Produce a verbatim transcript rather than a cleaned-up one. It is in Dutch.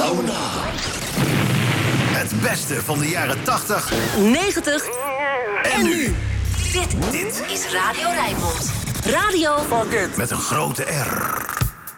Sauna. Het beste van de jaren tachtig, negentig en nu. Dit, dit is Radio Rijnmond. Radio Met een grote R.